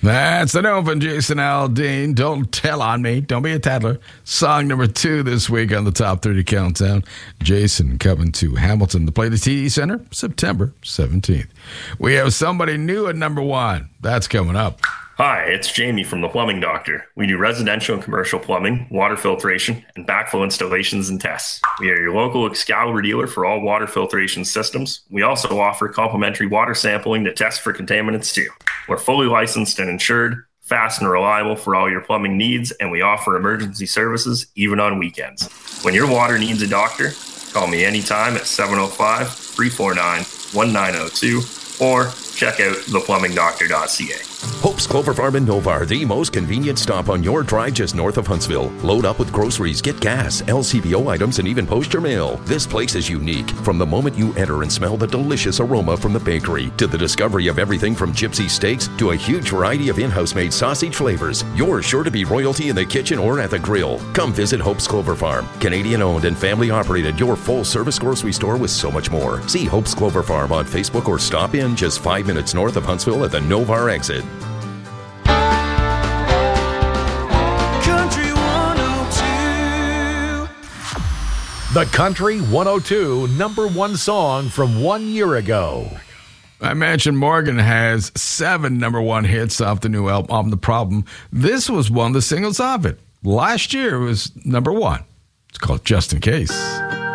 That's the note from Jason Aldean. Don't tell on me. Don't be a tattler. Song number 2 this week on the Top 30 Countdown. Jason coming to Hamilton to play the TD Center September 17th. We have somebody new at number 1. That's coming up. Hi, it's Jamie from The Plumbing Doctor. We do residential and commercial plumbing, water filtration, and backflow installations and tests. We are your local Excalibur dealer for all water filtration systems. We also offer complimentary water sampling to test for contaminants too. We're fully licensed and insured, fast and reliable for all your plumbing needs, and we offer emergency services even on weekends. When your water needs a doctor, call me anytime at 705-349-1902 or check out theplumbingdoctor.ca. Hope's Clover Farm in Novar, the most convenient stop on your drive just north of Huntsville. Load up with groceries, get gas, LCBO items, and even post your mail. This place is unique. From the moment you enter and smell the delicious aroma from the bakery, to the discovery of everything from gypsy steaks to a huge variety of in-house made sausage flavors, you're sure to be royalty in the kitchen or at the grill. Come visit Hope's Clover Farm. Canadian owned and family operated, your full service grocery store with so much more. See Hope's Clover Farm on Facebook or stop in just 5 minutes north of Huntsville at the Novar exit. The Country 102 number 1 song from 1 year ago. I mentioned Morgan has 7 number 1 hits off the new album, The Problem. This was one of the singles off it. Last year it was number 1. It's called Just In Case.